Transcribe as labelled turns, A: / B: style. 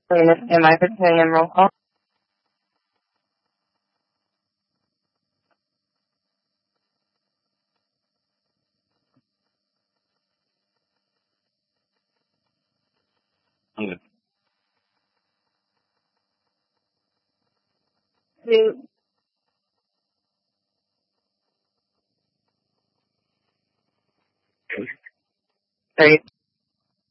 A: Am I participating in roll call?
B: Okay.
A: Sue, sorry.